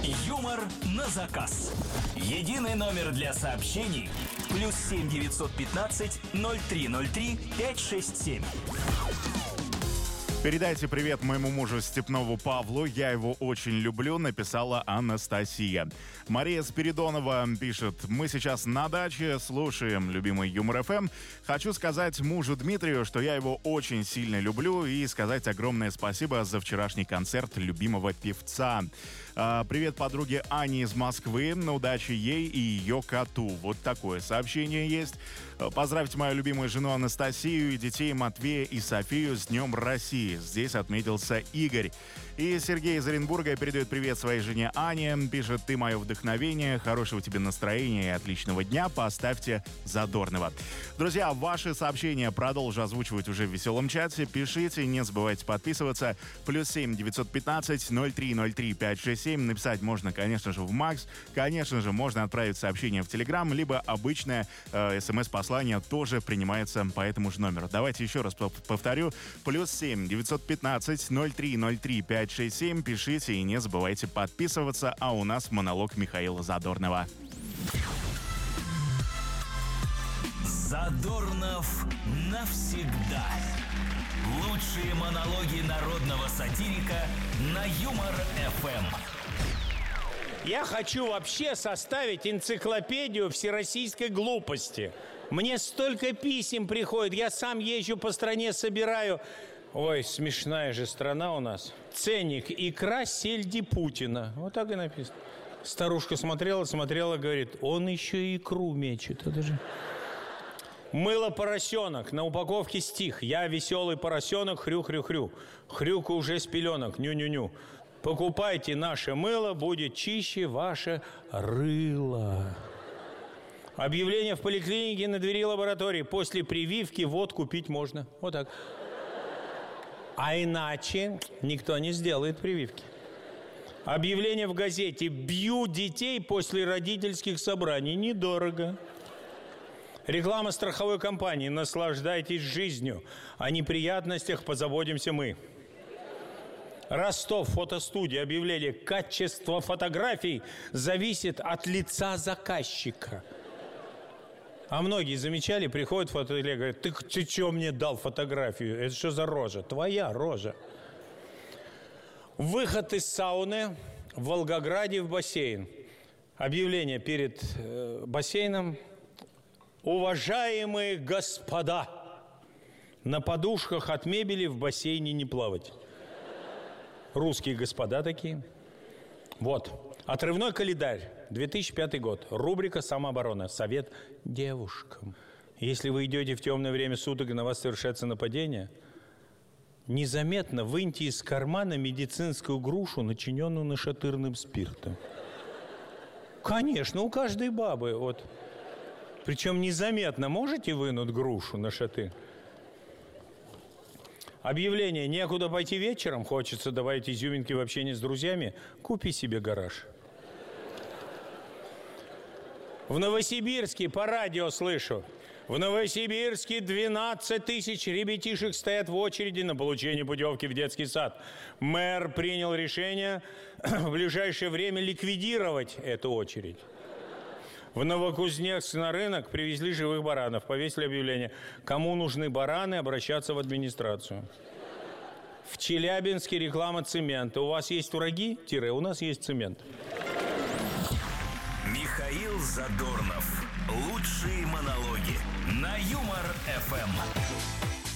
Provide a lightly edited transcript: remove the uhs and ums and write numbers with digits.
Юмор на заказ. Единый номер для сообщений. +7 915 0303 567. Передайте привет моему мужу Степнову Павлу, я его очень люблю, написала Анастасия. Мария Спиридонова пишет: мы сейчас на даче, слушаем любимый Юмор ФМ. Хочу сказать мужу Дмитрию, что я его очень сильно люблю, и сказать огромное спасибо за вчерашний концерт любимого певца. Привет подруге Ане из Москвы, на удачи ей и ее коту. Вот такое сообщение есть. Поздравьте мою любимую жену Анастасию и детей Матвея и Софию с Днем России. Здесь отметился Игорь. И Сергей из Оренбурга передает привет своей жене Ане. Пишет: ты мое вдохновение, хорошего тебе настроения и отличного дня. Поставьте задорного. Друзья, ваши сообщения продолжу озвучивать уже в веселом чате. Пишите, не забывайте подписываться. +7 915 0303 567. Написать можно, конечно же, в Макс. Конечно же, можно отправить сообщение в Телеграм, либо обычное смс-послание тоже принимается по этому же номеру. Давайте еще раз повторю. +7 915 0303 567. Пишите и не забывайте подписываться. А у нас монолог Михаила Задорнова. Задорнов навсегда. Лучшие монологи народного сатирика на Юмор ФМ. Я хочу вообще составить энциклопедию всероссийской глупости. Мне столько писем приходит, я сам езжу по стране, собираю. Ой, смешная же страна у нас. Ценник: икра сельди Путина. Вот так и написано. Старушка смотрела, говорит: он еще и икру мечет. Это же... Мыло поросенок. На упаковке стих: я веселый поросенок, хрю-хрю-хрю. Хрюка уже с пеленок, ню-ню-ню. Покупайте наше мыло, будет чище ваше рыло. Объявление в поликлинике на двери лаборатории: после прививки водку пить можно. Вот так. А иначе никто не сделает прививки. Объявление в газете: бью детей после родительских собраний. Недорого. Реклама страховой компании: наслаждайтесь жизнью, о неприятностях позаботимся мы. Ростов, фотостудия, объявление: качество фотографий зависит от лица заказчика. А многие замечали, приходят в фотоателье, говорят: ты что мне дал фотографию? Это что за рожа? Твоя рожа. Выход из сауны в Волгограде в бассейн. Объявление перед бассейном: уважаемые господа, на подушках от мебели в бассейне не плавать. Русские господа такие. Вот. Отрывной календарь. 2005 год. Рубрика «Самооборона». Совет девушкам. Если вы идете в темное время суток и на вас совершается нападение, незаметно выньте из кармана медицинскую грушу, начиненную нашатырным спиртом. Конечно, у каждой бабы. Вот. Причем незаметно можете вынуть грушу на шаты? Объявление: некуда пойти вечером, хочется добавить изюминки в общении с друзьями, купи себе гараж. В Новосибирске по радио слышу: в Новосибирске 12 тысяч ребятишек стоят в очереди на получение путевки в детский сад. Мэр принял решение в ближайшее время ликвидировать эту очередь. В Новокузнецк на рынок привезли живых баранов. Повесили объявление: кому нужны бараны, обращаться в администрацию. В Челябинске реклама цемента. У вас есть враги? У нас есть цемент. Михаил Задорнов. Лучшие монологи на Юмор ФМ.